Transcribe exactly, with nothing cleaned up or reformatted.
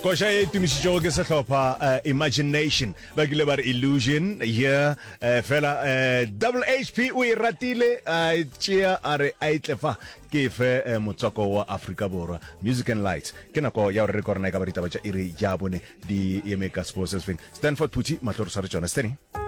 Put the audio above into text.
Kosha e tumishijo ke sehlopha uh, Imagination ba kile ba re Illusion here uh, fela uh, Double H P o iratile a tshia are a itlefa ke fe uh, motswako wa Africa Borwa Music and Lights ke nako ya re re korana ka ba ditaba tsa iri ya bone di emeka sports thing Stanford Puti matloro sa re tsona steni